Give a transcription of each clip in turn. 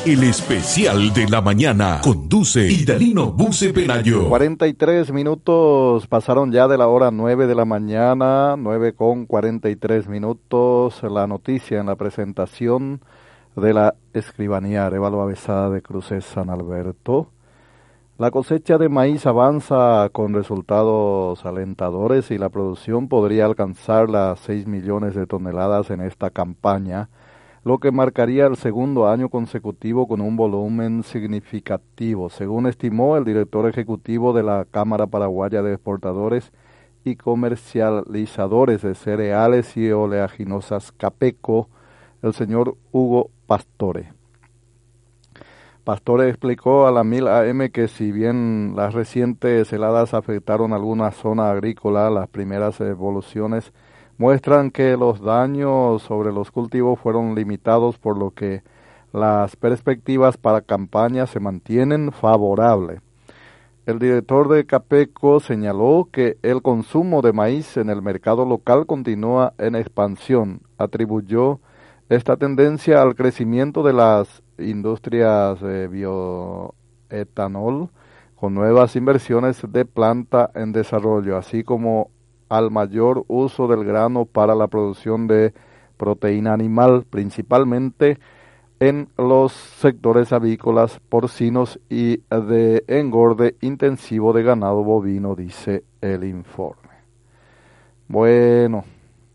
El especial de la mañana. Conduce Idalino Buce Pelayo. 43 minutos pasaron ya de la hora 9 de la mañana, 9:43 minutos. La noticia en la presentación de la Escribanía Arévalo Avesada de Cruces San Alberto. La cosecha de maíz avanza con resultados alentadores y la producción podría alcanzar las 6 millones de toneladas en esta campaña, lo que marcaría el segundo año consecutivo con un volumen significativo, según estimó el director ejecutivo de la Cámara Paraguaya de Exportadores y Comercializadores de Cereales y Oleaginosas CAPECO, el señor Hugo Pastore. Pastore explicó a la 1000 AM que si bien las recientes heladas afectaron alguna zona agrícola, las primeras evoluciones muestran que los daños sobre los cultivos fueron limitados, por lo que las perspectivas para campaña se mantienen favorables. El director de CAPECO señaló que el consumo de maíz en el mercado local continúa en expansión. Atribuyó esta tendencia al crecimiento de las industrias de bioetanol con nuevas inversiones de planta en desarrollo, así como al mayor uso del grano para la producción de proteína animal, principalmente en los sectores avícolas, porcinos y de engorde intensivo de ganado bovino, dice el informe. Bueno,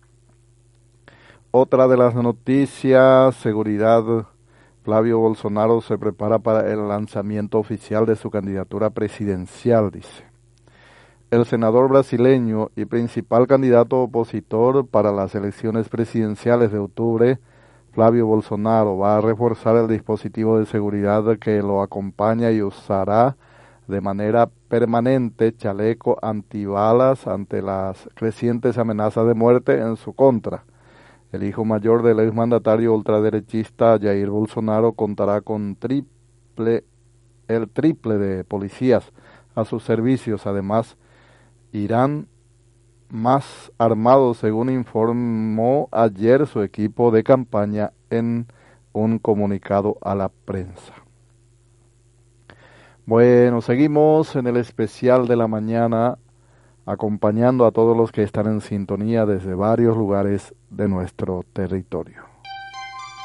otra de las noticias, seguridad. Flavio Bolsonaro se prepara para el lanzamiento oficial de su candidatura presidencial, dice. El senador brasileño y principal candidato opositor para las elecciones presidenciales de octubre, Flavio Bolsonaro, va a reforzar el dispositivo de seguridad que lo acompaña y usará de manera permanente chaleco antibalas ante las crecientes amenazas de muerte en su contra. El hijo mayor del exmandatario ultraderechista Jair Bolsonaro contará con el triple de policías a sus servicios. Además, irán más armados, según informó ayer su equipo de campaña en un comunicado a la prensa. Bueno, seguimos en el especial de la mañana, acompañando a todos los que están en sintonía desde varios lugares de nuestro territorio.